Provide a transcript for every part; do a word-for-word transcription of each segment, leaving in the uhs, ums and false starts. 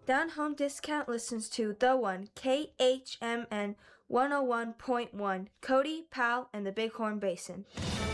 Down Home Discount listens to The One, K H M N one oh one point one, Cody, Powell, and the Bighorn Basin.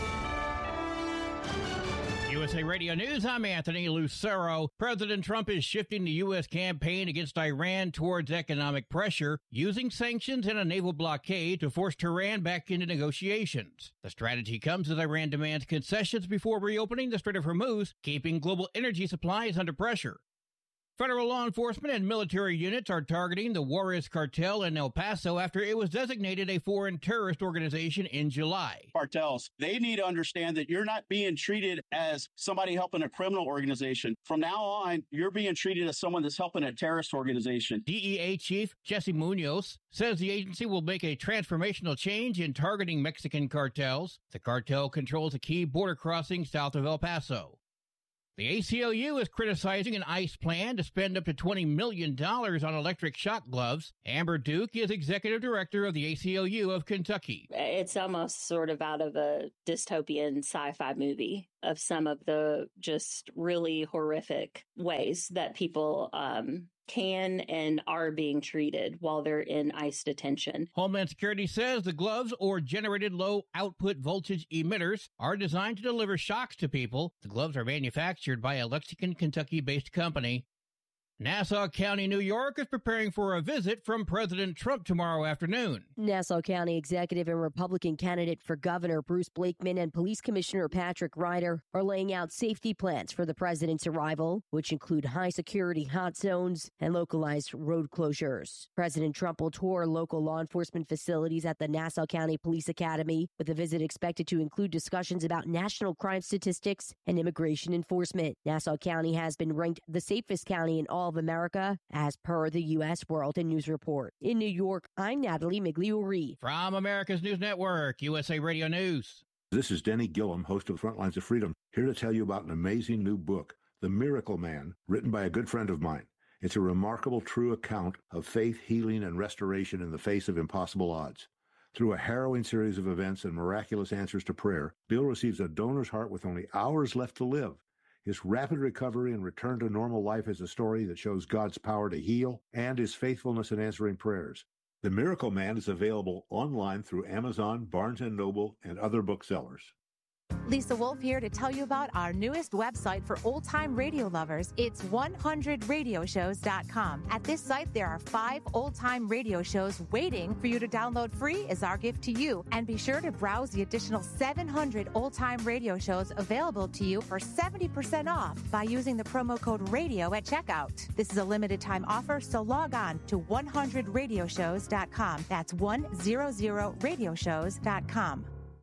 U S A Radio News, I'm Anthony Lucero. President Trump is shifting the U S campaign against Iran towards economic pressure, using sanctions and a naval blockade to force Tehran back into negotiations. The strategy comes as Iran demands concessions before reopening the Strait of Hormuz, keeping global energy supplies under pressure. Federal law enforcement and military units are targeting the Juarez cartel in El Paso after it was designated a foreign terrorist organization in July. Cartels, they need to understand that you're not being treated as somebody helping a criminal organization. From now on, you're being treated as someone that's helping a terrorist organization. D E A Chief Jesse Munoz says the agency will make a transformational change in targeting Mexican cartels. The cartel controls a key border crossing south of El Paso. The A C L U is criticizing an ICE plan to spend up to twenty million dollars on electric shock gloves. Amber Duke is executive director of the A C L U of Kentucky. It's almost sort of out of a dystopian sci-fi movie of some of the just really horrific ways that people um, can and are being treated while they're in ICE detention. Homeland Security says the gloves, or generated low output voltage emitters, are designed to deliver shocks to people. The gloves are manufactured by a Lexington, Kentucky-based company. Nassau County, New York is preparing for a visit from President Trump tomorrow afternoon. Nassau County Executive and Republican candidate for governor Bruce Blakeman and Police Commissioner Patrick Ryder are laying out safety plans for the president's arrival, which include high-security hot zones and localized road closures. President Trump will tour local law enforcement facilities at the Nassau County Police Academy, with the visit expected to include discussions about national crime statistics and immigration enforcement. Nassau County has been ranked the safest county in all of America, as per the U S World News Report. In New York, I'm Natalie Migliori. From America's News Network, U S A Radio News. This is Denny Gillum, host of Frontlines of Freedom, here to tell you about an amazing new book, The Miracle Man, written by a good friend of mine. It's a remarkable, true account of faith, healing, and restoration in the face of impossible odds. Through a harrowing series of events and miraculous answers to prayer, Bill receives a donor's heart with only hours left to live. His rapid recovery and return to normal life is a story that shows God's power to heal and his faithfulness in answering prayers. The Miracle Man is available online through Amazon, Barnes and Noble, and other booksellers. Lisa Wolf here to tell you about our newest website for old-time radio lovers. It's one hundred radio shows dot com. At this site, there are five old-time radio shows waiting for you to download free as our gift to you. And be sure to browse the additional seven hundred old-time radio shows available to you for seventy percent off by using the promo code RADIO at checkout. This is a limited-time offer, so log on to one hundred radio shows dot com. That's one hundred radio shows dot com.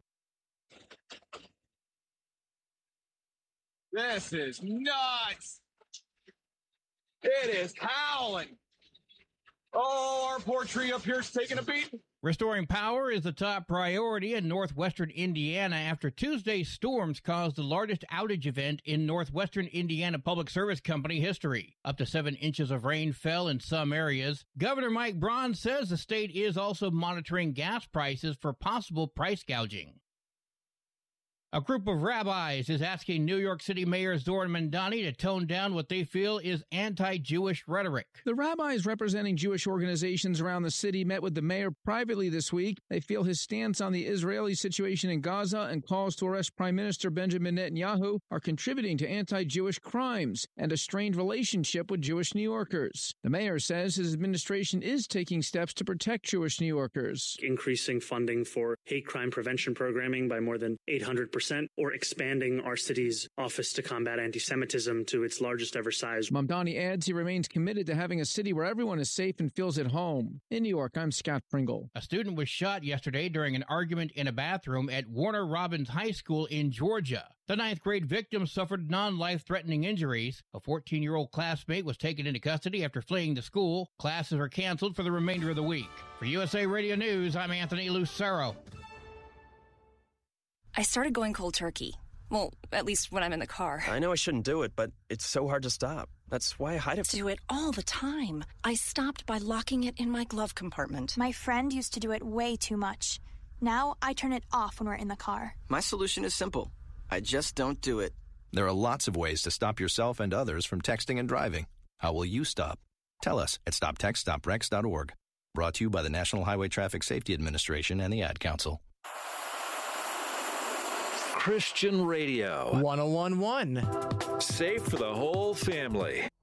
This is nuts. It is howling. Oh, our poor tree up here is taking a beat. Restoring power is the top priority in northwestern Indiana after Tuesday's storms caused the largest outage event in northwestern Indiana Public Service Company history. Up to seven inches of rain fell in some areas. Governor Mike Braun says the state is also monitoring gas prices for possible price gouging. A group of rabbis is asking New York City Mayor Zoran Mandani to tone down what they feel is anti-Jewish rhetoric. The rabbis representing Jewish organizations around the city met with the mayor privately this week. They feel his stance on the Israeli situation in Gaza and calls to arrest Prime Minister Benjamin Netanyahu are contributing to anti-Jewish crimes and a strained relationship with Jewish New Yorkers. The mayor says his administration is taking steps to protect Jewish New Yorkers. Increasing funding for hate crime prevention programming by more than eight hundred percent, or expanding our city's Office to Combat Anti-Semitism to its largest ever size. Mamdani adds he remains committed to having a city where everyone is safe and feels at home. In New York, I'm Scott Pringle. A student was shot yesterday during an argument in a bathroom at Warner Robins High School in Georgia. The ninth grade victim suffered non-life-threatening injuries. A fourteen-year-old classmate was taken into custody after fleeing the school. Classes are canceled for the remainder of the week. For U S A Radio News, I'm Anthony Lucero. I started going cold turkey. Well, at least when I'm in the car. I know I shouldn't do it, but it's so hard to stop. That's why I hide it. Do it all the time. I stopped by locking it in my glove compartment. My friend used to do it way too much. Now I turn it off when we're in the car. My solution is simple. I just don't do it. There are lots of ways to stop yourself and others from texting and driving. How will you stop? Tell us at stop text stop rex dot org. Brought to you by the National Highway Traffic Safety Administration and the Ad Council. Christian Radio. one oh one point one. Safe for the whole family.